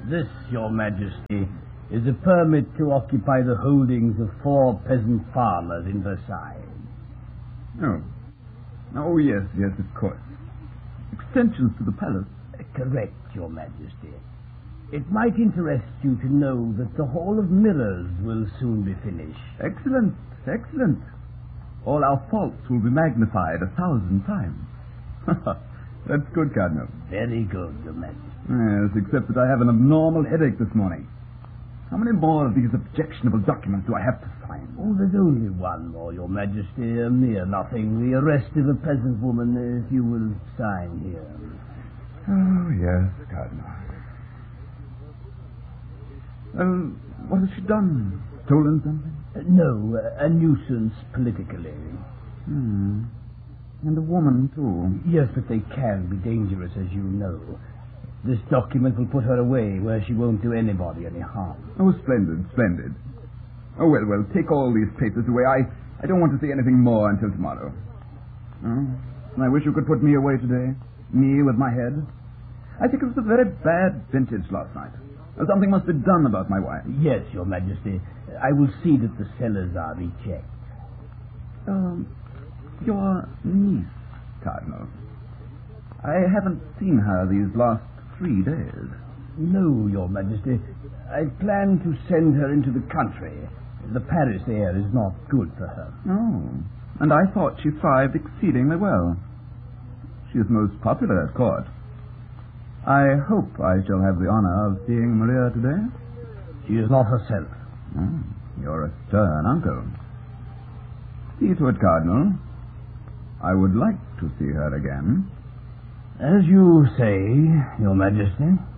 This, Your Majesty, is a permit to occupy the holdings of 4 peasant farmers in Versailles. Oh, yes, of course. Extensions to the palace. Correct, Your Majesty. It might interest you to know that the Hall of Mirrors will soon be finished. Excellent. All our faults will be magnified 1,000 times. That's good, Cardinal. Very good, Your Majesty. Yes, except that I have an abnormal headache this morning. How many more of these objectionable documents do I have to sign? Oh, there's only one more, Your Majesty. A mere nothing. The arrest of a peasant woman, if you will sign here. Oh, yes, Cardinal. What has she done? Stolen something? No, a nuisance politically. And a woman, too. Yes, but they can be dangerous, as you know. This document will put her away where she won't do anybody any harm. Oh, splendid. Oh, well, take all these papers away. I don't want to see anything more until tomorrow. Oh, I wish you could put me away today. Me with my head. I think it was a very bad vintage last night. Something must be done about my wife. Yes, Your Majesty. I will see that the cellars are rechecked. Your niece, Cardinal. I haven't seen her these last 3 days. No, Your Majesty. I plan to send her into the country. The Paris air is not good for her. Oh, and I thought she thrived exceedingly well. She is most popular at court. I hope I shall have the honor of seeing Maria today. She is not herself. You're a stern uncle. See to it, Cardinal. I would like to see her again. As you say, Your Majesty.